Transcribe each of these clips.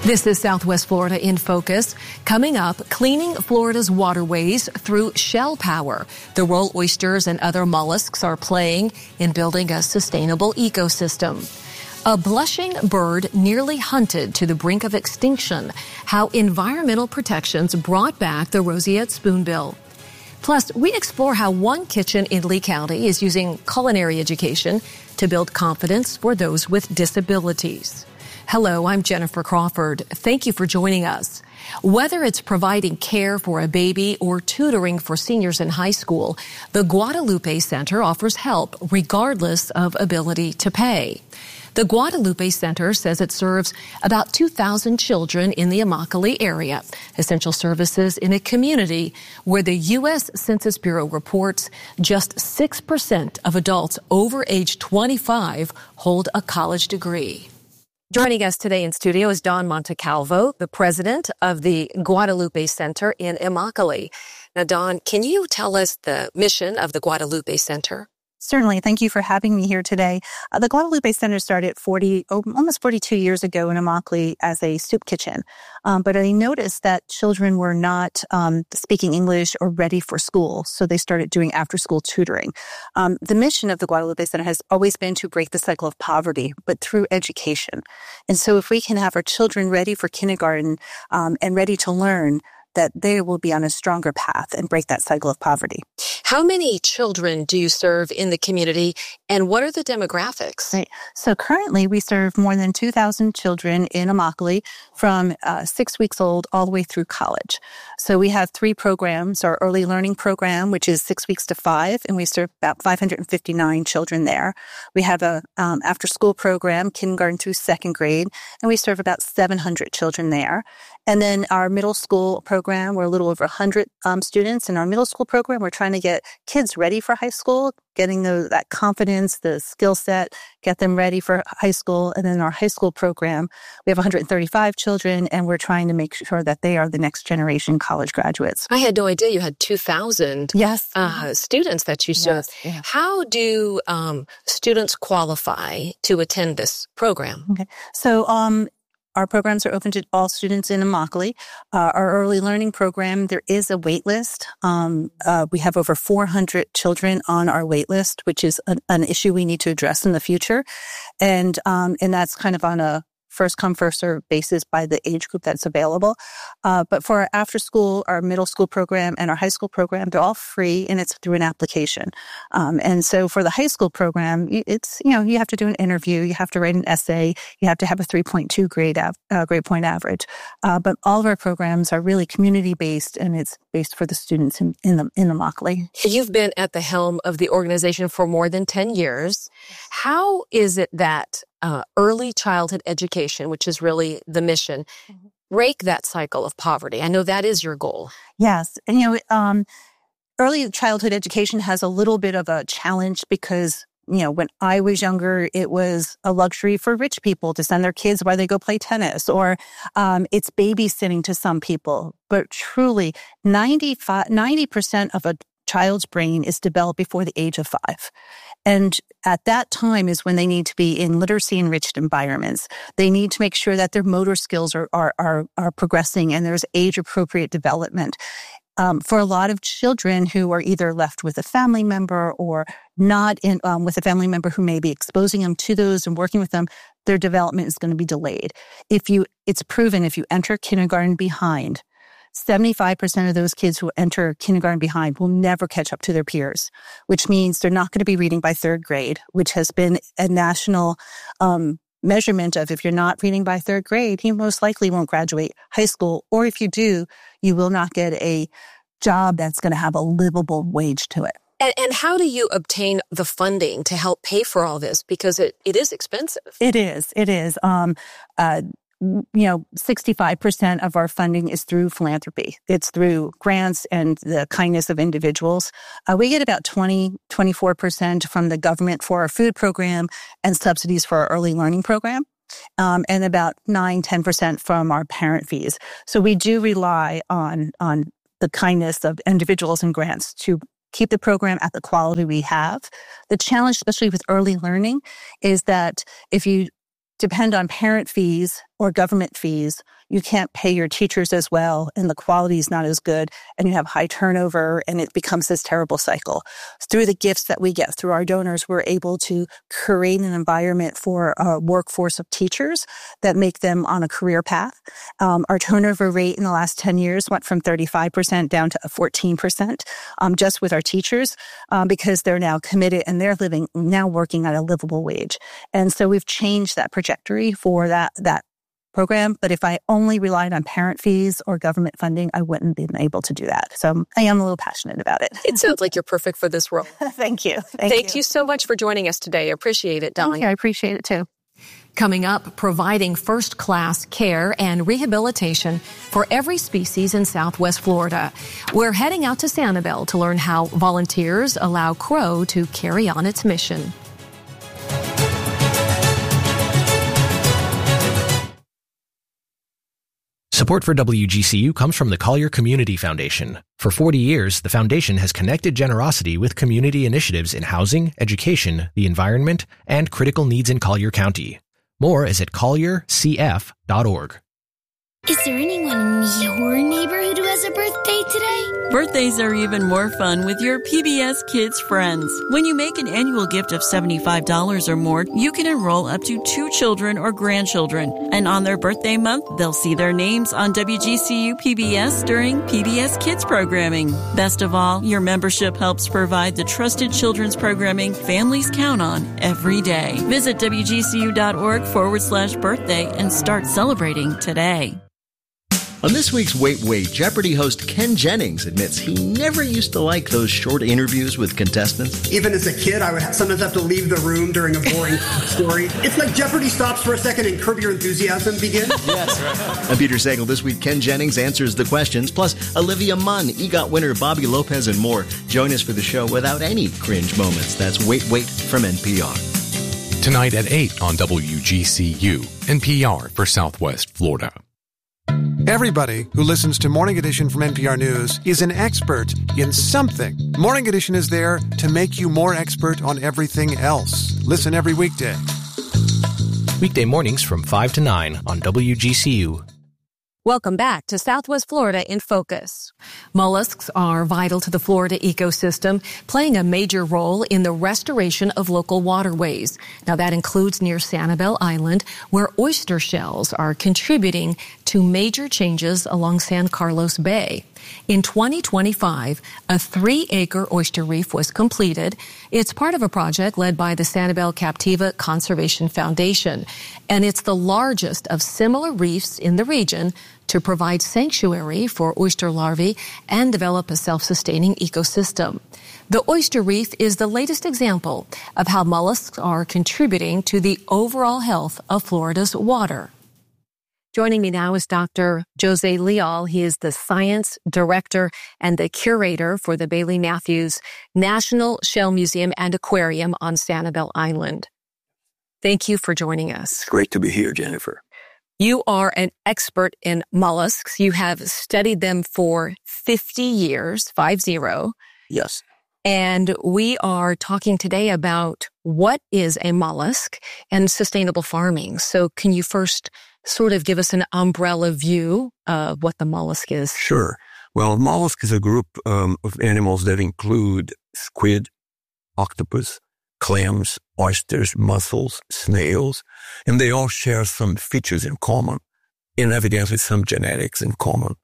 This is Southwest Florida in Focus. Coming up, cleaning Florida's waterways through shell power. The role oysters and other mollusks are playing in building a sustainable ecosystem. A blushing bird nearly hunted to the brink of extinction. How environmental protections brought back the roseate spoonbill. Plus, we explore how one kitchen in Lee County is using culinary education to build confidence for those with disabilities. Hello, I'm Jennifer Crawford. Thank you for joining us. Whether it's providing care for a baby or tutoring for seniors in high school, the Guadalupe Center offers help regardless of ability to pay. The Guadalupe Center says it serves about 2,000 children in the Immokalee area, essential services in a community where the U.S. Census Bureau reports just 6% of adults over age 25 hold a college degree. Joining us today in studio is Dawn Montecalvo, the president of the Guadalupe Center in Immokalee. Now, Dawn, can you tell us the mission of the Guadalupe Center? Certainly. Thank you for having me here today. The Guadalupe Center started almost 42 years ago in Immokalee as a soup kitchen. But I noticed that children were not speaking English or ready for school, so they started doing after-school tutoring. The mission of the Guadalupe Center has always been to break the cycle of poverty, but through education. And so if we can have our children ready for kindergarten and ready to learn, that they will be on a stronger path and break that cycle of poverty. How many children do you serve in the community, and what are the demographics? Right. So currently we serve more than 2,000 children in Immokalee from 6 weeks old all the way through college. So we have 3 programs. Our early learning program, which is 6 weeks to 5, and we serve about 559 children there. We have a after-school program, kindergarten through 2nd grade, and we serve about 700 children there. And then our middle school program, we're a little over 100 students. In our middle school program, we're trying to get kids ready for high school, getting that confidence, the skill set, get them ready for high school. And then our high school program, we have 135 children, and we're trying to make sure that they are the next generation college graduates. I had no idea you had 2,000 students that you serve. Yes, yeah. How do students qualify to attend this program? Okay. So, our programs are open to all students in Immokalee. Our early learning program, there is a wait list. We have over 400 children on our wait list, which is an issue we need to address in the future. And that's kind of on a first come, first serve basis by the age group that's available. But for our after school, our middle school program, and our high school program, they're all free, and it's through an application. And so for the high school program, it's, you have to do an interview, you have to write an essay, you have to have a 3.2 grade point average. But all of our programs are really community based, and it's based for the students in Immokalee. You've been at the helm of the organization for more than 10 years. How is it that early childhood education, which is really the mission, break that cycle of poverty? I know that is your goal. Yes. And, early childhood education has a little bit of a challenge because, when I was younger, it was a luxury for rich people to send their kids while they go play tennis, or it's babysitting to some people. But truly, 90% of a child's brain is developed before the age of 5. And at that time is when they need to be in literacy-enriched environments. They need to make sure that their motor skills are progressing and there's age-appropriate development. For a lot of children who are either left with a family member or not with a family member who may be exposing them to those and working with them, their development is going to be delayed. It's proven if you enter kindergarten behind, 75% of those kids who enter kindergarten behind will never catch up to their peers, which means they're not going to be reading by 3rd grade, which has been a national measurement of if you're not reading by 3rd grade, you most likely won't graduate high school. Or if you do, you will not get a job that's going to have a livable wage to it. And how do you obtain the funding to help pay for all this? Because it is expensive. It is. 65% of our funding is through philanthropy. It's through grants and the kindness of individuals. We get about 24% from the government for our food program and subsidies for our early learning program. And about 9-10% from our parent fees. So we do rely on the kindness of individuals and grants to keep the program at the quality we have. The challenge, especially with early learning, is that if you depend on parent fees or government fees, you can't pay your teachers as well, and the quality is not as good, and you have high turnover, and it becomes this terrible cycle. Through the gifts that we get through our donors, we're able to create an environment for a workforce of teachers that make them on a career path. Our turnover rate in the last 10 years went from 35% down to 14%, just with our teachers, because they're now committed and they're now working at a livable wage. And so we've changed that trajectory for that program. But if I only relied on parent fees or government funding, I wouldn't have been able to do that. So I am a little passionate about it. It sounds like you're perfect for this role. Thank you. Thank you so much for joining us today. I appreciate it, Dolly. I appreciate it too. Coming up, providing first-class care and rehabilitation for every species in Southwest Florida. We're heading out to Sanibel to learn how volunteers allow Crow to carry on its mission. Support for WGCU comes from the Collier Community Foundation. For 40 years, the foundation has connected generosity with community initiatives in housing, education, the environment, and critical needs in Collier County. More is at colliercf.org. Is there anyone in your neighborhood who has a birthday today? Birthdays are even more fun with your PBS Kids friends. When you make an annual gift of $75 or more, you can enroll up to 2 children or grandchildren. And on their birthday month, they'll see their names on WGCU PBS during PBS Kids programming. Best of all, your membership helps provide the trusted children's programming families count on every day. Visit WGCU.org/birthday and start celebrating today. On this week's Wait, Wait, Jeopardy host Ken Jennings admits he never used to like those short interviews with contestants. Even as a kid, I would sometimes have to leave the room during a boring story. It's like Jeopardy stops for a second and Curb Your Enthusiasm begins. Yes, right. I'm Peter Sagal. This week, Ken Jennings answers the questions, plus Olivia Munn, EGOT winner Bobby Lopez, and more. Join us for the show without any cringe moments. That's Wait, Wait from NPR. Tonight at 8 on WGCU, NPR for Southwest Florida. Everybody who listens to Morning Edition from NPR News is an expert in something. Morning Edition is there to make you more expert on everything else. Listen every weekday. Weekday mornings from 5 to 9 on WGCU. Welcome back to Southwest Florida in Focus. Mollusks are vital to the Florida ecosystem, playing a major role in the restoration of local waterways. Now, that includes near Sanibel Island, where oyster shells are contributing to major changes along San Carlos Bay. In 2025, a 3-acre oyster reef was completed. It's part of a project led by the Sanibel Captiva Conservation Foundation, and it's the largest of similar reefs in the region to provide sanctuary for oyster larvae and develop a self-sustaining ecosystem. The oyster reef is the latest example of how mollusks are contributing to the overall health of Florida's water. Joining me now is Dr. Jose Leal. He is the science director and the curator for the Bailey Matthews National Shell Museum and Aquarium on Sanibel Island. Thank you for joining us. It's great to be here, Jennifer. You are an expert in mollusks. You have studied them for 50 years, 50. Yes. And we are talking today about what is a mollusk and sustainable farming. So can you first sort of give us an umbrella view of what the mollusk is? Sure. Well, mollusk is a group of animals that include squid, octopus, clams, oysters, mussels, snails, and they all share some features in common, and evidently some genetics in common.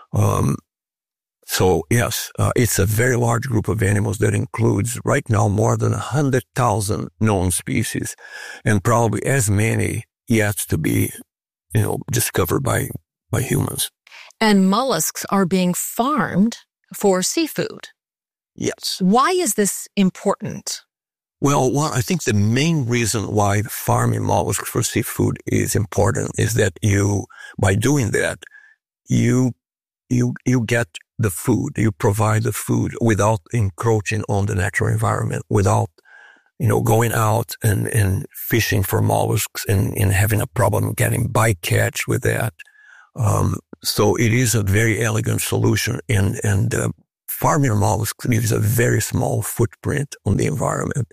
So yes, it's a very large group of animals that includes right now more than 100,000 known species, and probably as many yet to be, discovered by humans. And mollusks are being farmed for seafood. Yes. Why is this important? Well, I think the main reason why farming mollusks for seafood is important is that by doing that, you get the food, you provide the food without encroaching on the natural environment, without, going out and fishing for mollusks and having a problem getting bycatch with that. So it is a very elegant solution, and farming mollusks leaves a very small footprint on the environment.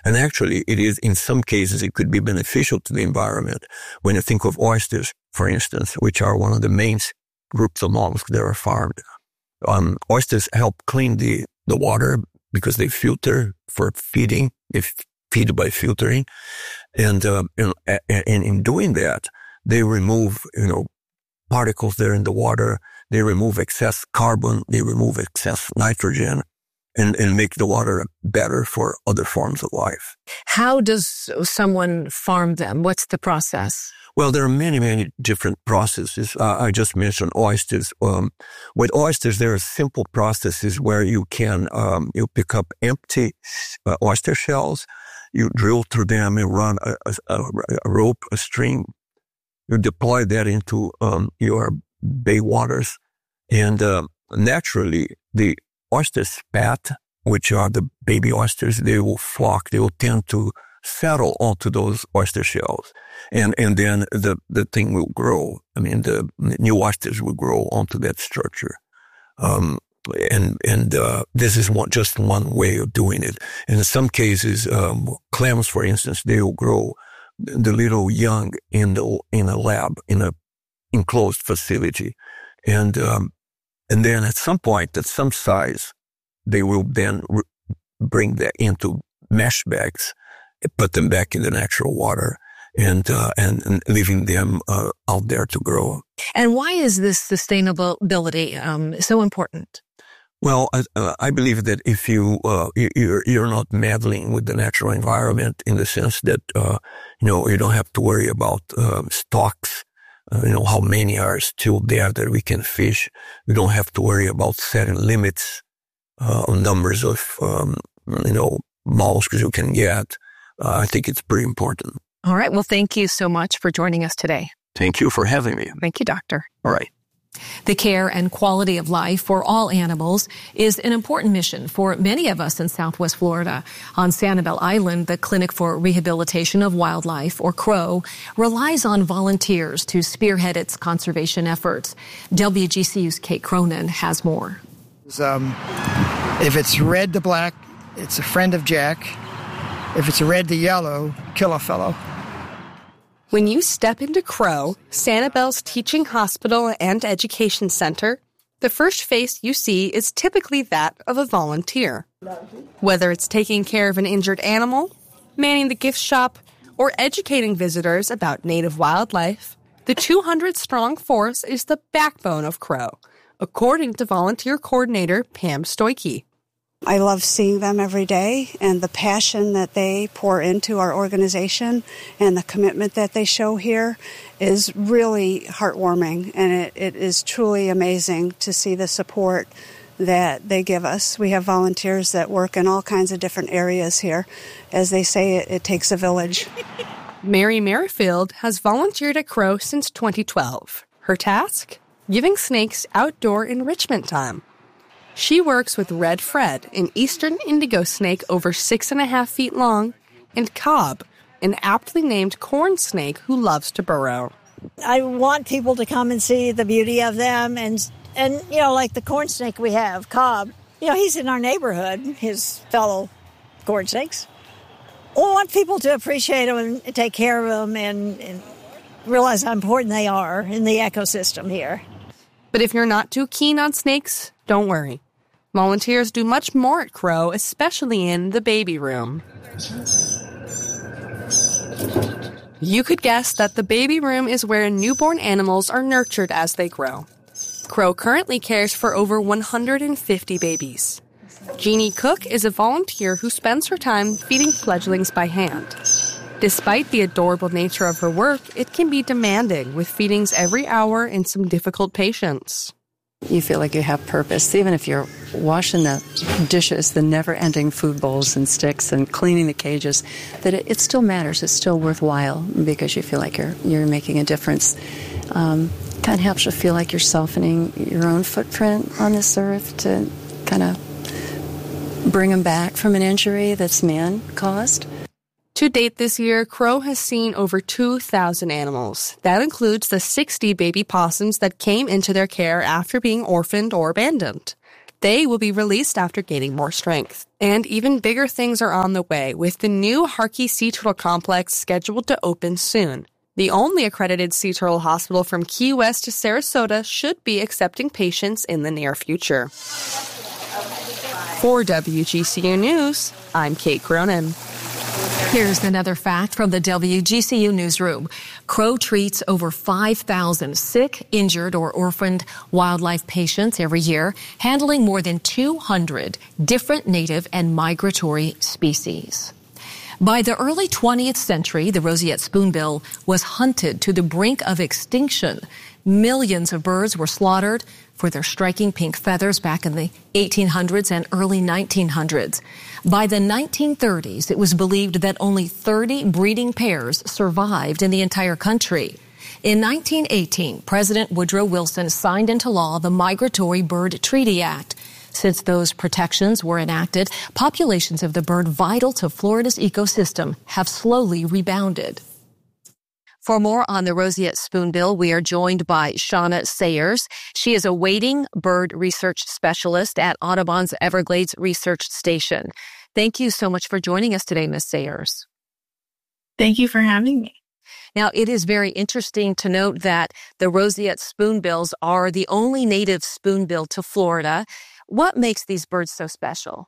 And actually, it is, in some cases, it could be beneficial to the environment. When you think of oysters, for instance, which are one of the main groups of mollusks that are farmed, oysters help clean the water because they filter for feeding. They feed by filtering. And in doing that, they remove, particles there in the water. They remove excess carbon. They remove excess nitrogen and make the water better for other forms of life. How does someone farm them? What's the process? Well, there are many, many different processes. I just mentioned oysters. With oysters, there are simple processes where you can, you pick up empty oyster shells, you drill through them and run a rope, a string. You deploy that into your bay waters. And naturally, the oyster spat, which are the baby oysters, they will flock. They will tend to settle onto those oyster shells. And then the thing will grow. I mean, the new oysters will grow onto that structure. This is just one way of doing it. And in some cases, clams, for instance, they will grow the little young in a lab, in a enclosed facility. And then at some point, at some size, they will then bring that into mesh bags, put them back in the natural water, and leaving them out there to grow. And why is this sustainability so important? Well, I believe that if you're not meddling with the natural environment in the sense that you don't have to worry about stocks. How many are still there that we can fish. We don't have to worry about setting limits on numbers of, mollusks you can get. I think it's pretty important. All right. Well, thank you so much for joining us today. Thank you for having me. Thank you, Doctor. All right. The care and quality of life for all animals is an important mission for many of us in Southwest Florida. On Sanibel Island, the Clinic for Rehabilitation of Wildlife, or CROW, relies on volunteers to spearhead its conservation efforts. WGCU's Kate Cronin has more. If it's red to black, it's a friend of Jack. If it's red to yellow, kill a fellow. When you step into CROW, Sanibel's teaching hospital and education center, the first face you see is typically that of a volunteer. Whether it's taking care of an injured animal, manning the gift shop, or educating visitors about native wildlife, the 200-strong force is the backbone of CROW, according to volunteer coordinator Pam Stoike. I love seeing them every day, and the passion that they pour into our organization and the commitment that they show here is really heartwarming, and it is truly amazing to see the support that they give us. We have volunteers that work in all kinds of different areas here. As they say, it takes a village. Mary Merrifield has volunteered at CROW since 2012. Her task? Giving snakes outdoor enrichment time. She works with Red Fred, an eastern indigo snake over 6.5 feet long, and Cobb, an aptly named corn snake who loves to burrow. I want people to come and see the beauty of them, and like the corn snake we have, Cobb. He's in our neighborhood, his fellow corn snakes. I want people to appreciate them and take care of them and realize how important they are in the ecosystem here. But if you're not too keen on snakes, don't worry. Volunteers do much more at CROW, especially in the baby room. You could guess that the baby room is where newborn animals are nurtured as they grow. CROW currently cares for over 150 babies. Jeannie Cook is a volunteer who spends her time feeding fledglings by hand. Despite the adorable nature of her work, it can be demanding, with feedings every hour and some difficult patients. You feel like you have purpose, even if you're washing the dishes, the never-ending food bowls and sticks, and cleaning the cages, that it still matters. It's still worthwhile because you feel like you're making a difference. Kind of helps you feel like you're softening your own footprint on this earth to kind of bring them back from an injury that's man-caused. To date this year, CROW has seen over 2,000 animals. That includes the 60 baby possums that came into their care after being orphaned or abandoned. They will be released after gaining more strength. And even bigger things are on the way, with the new Harkey Sea Turtle Complex scheduled to open soon. The only accredited sea turtle hospital from Key West to Sarasota should be accepting patients in the near future. For WGCU News, I'm Kate Cronin. Here's another fact from the WGCU newsroom. Crow treats over 5,000 sick, injured, or orphaned wildlife patients every year, handling more than 200 different native and migratory species. By the early 20th century, the roseate spoonbill was hunted to the brink of extinction. Millions of birds were slaughtered for their striking pink feathers back in the 1800s and early 1900s. By the 1930s, it was believed that only 30 breeding pairs survived in the entire country. In 1918, President Woodrow Wilson signed into law the Migratory Bird Treaty Act. Since those protections were enacted, populations of the bird vital to Florida's ecosystem have slowly rebounded. For more on the roseate spoonbill, we are joined by Shauna Sayers. She is a wading bird research specialist at Audubon's Everglades Research Station. Thank you so much for joining us today, Ms. Sayers. Thank you for having me. Now, it is very interesting to note that the roseate spoonbills are the only native spoonbill to Florida. What makes these birds so special?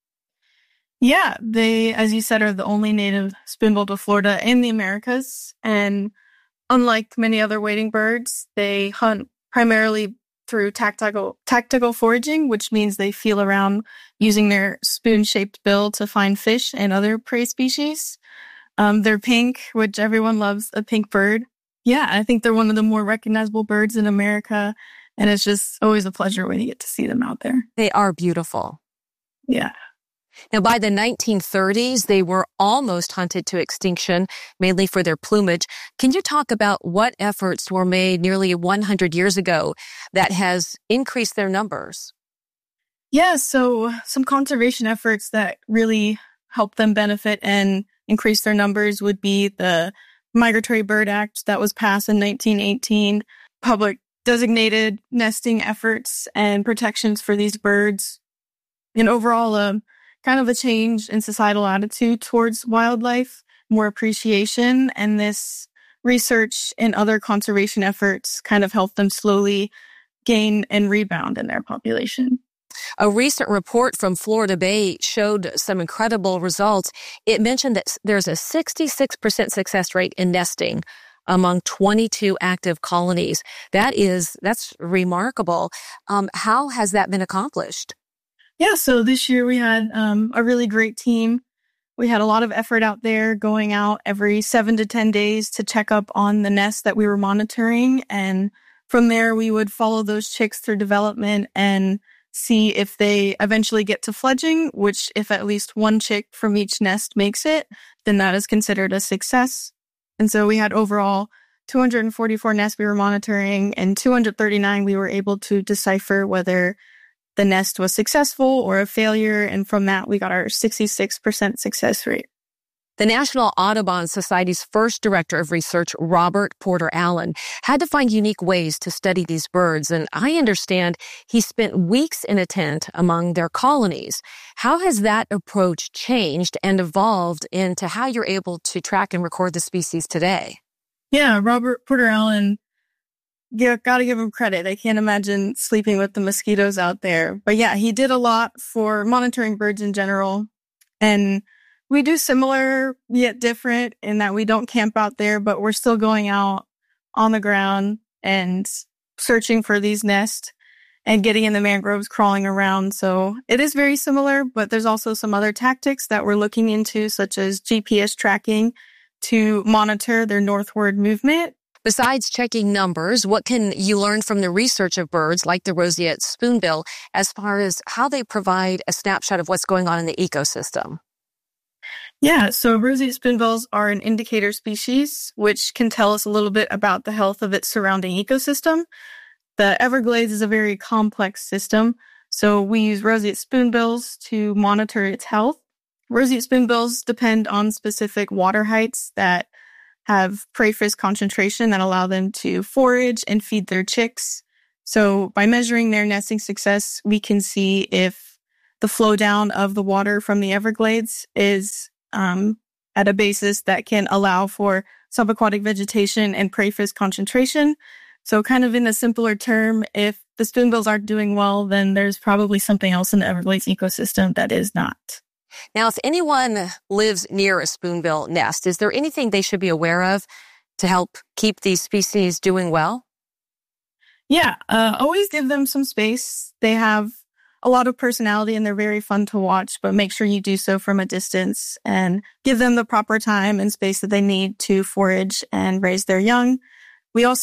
Yeah, they, as you said, are the only native spoonbill to Florida and the Americas. And unlike many other wading birds, they hunt primarily through tactical foraging, which means they feel around using their spoon-shaped bill to find fish and other prey species. They're pink, which everyone loves a pink bird. Yeah, I think they're one of the more recognizable birds in America. And it's just always a pleasure when you get to see them out there. They are beautiful. Yeah. Now, by the 1930s, they were almost hunted to extinction, mainly for their plumage. Can you talk about what efforts were made nearly 100 years ago that has increased their numbers? Yeah, so some conservation efforts that really help them benefit and increase their numbers would be the Migratory Bird Act that was passed in 1918, public designated nesting efforts and protections for these birds, and overall kind of a change in societal attitude towards wildlife, more appreciation, and this research and other conservation efforts kind of help them slowly gain and rebound in their population. A recent report from Florida Bay showed some incredible results. It mentioned that there's a 66% success rate in nesting among 22 active colonies. That's remarkable. How has that been accomplished? Yeah, so this year we had a really great team. We had a lot of effort out there, going out every 7 to 10 days to check up on the nests that we were monitoring. And from there, we would follow those chicks through development and see if they eventually get to fledging, which if at least one chick from each nest makes it, then that is considered a success. And so we had overall 244 nests we were monitoring, and 239 we were able to decipher whether the nest was successful or a failure. And from that, we got our 66% success rate. The National Audubon Society's first director of research, Robert Porter Allen, had to find unique ways to study these birds. And I understand he spent weeks in a tent among their colonies. How has that approach changed and evolved into how you're able to track and record the species today? Yeah, Robert Porter Allen, gotta give him credit. I can't imagine sleeping with the mosquitoes out there. But yeah, he did a lot for monitoring birds in general. And we do similar yet different in that we don't camp out there, but we're still going out on the ground and searching for these nests and getting in the mangroves, crawling around. So it is very similar, but there's also some other tactics that we're looking into, such as GPS tracking to monitor their northward movement. Besides checking numbers, what can you learn from the research of birds like the roseate spoonbill as far as how they provide a snapshot of what's going on in the ecosystem? Yeah, so roseate spoonbills are an indicator species, which can tell us a little bit about the health of its surrounding ecosystem. The Everglades is a very complex system, so we use roseate spoonbills to monitor its health. Roseate spoonbills depend on specific water heights that have prey fish concentration that allow them to forage and feed their chicks. So by measuring their nesting success, we can see if the flow down of the water from the Everglades is at a basis that can allow for subaquatic vegetation and prey fish concentration. So kind of in a simpler term, if the spoonbills aren't doing well, then there's probably something else in the Everglades ecosystem that is not. Now, if anyone lives near a spoonbill nest, is there anything they should be aware of to help keep these species doing well? Yeah, always give them some space. They have a lot of personality and they're very fun to watch, but make sure you do so from a distance and give them the proper time and space that they need to forage and raise their young. We also